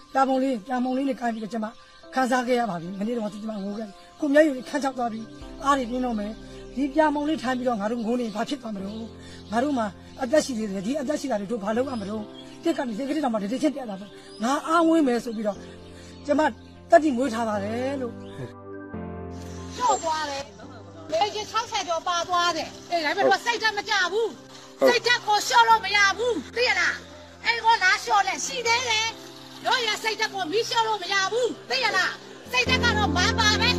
ပြာမုံလေးနဲ့ကိုင်းပြီးတော့ကျမခန်းစားခဲ့ရပါပြီမနေ့တော့ကျမငိုခဲ့ကိုမျက်ရည်ခန်းချောက်သွားပြီးအားတွေပြင်းတော့မယ်ဒီပြာမုံလေးထိုင်ပြီးတော့ငါတို့ငိုနေဘာဖြစ်သွားမလို့ငါတို့မှာအသက်ရှိသေးတယ်ဒီအသက်ရှိတာတွေတို့ဘာလုပ်ရမလို့တက်ကနေစိတ်ကလေးတော့မှတတိချင်းတက်လာတော့ငါအားဝင်းမယ်ဆိုပြီးတော့ကျမတက်တိမွေးထားပါတယ်လို့ကျော်သွားတယ်လေကြီး60ကျော်ပါသွားတယ်အေးဒါပေမဲ့စိတ်ဓာတ်မကြဘူးစိတ်ဓာတ်ကိုလျှော့လို့မရဘူးသိရလားအဲ့ကိုလာလျှော့လဲရှိသေးတယ်တို့ရစိတ်ဓာတ်ကိုမီးလျှော့လို့မရဘူးသိရလားစိတ်ဓာတ်ကတော့မပါပဲ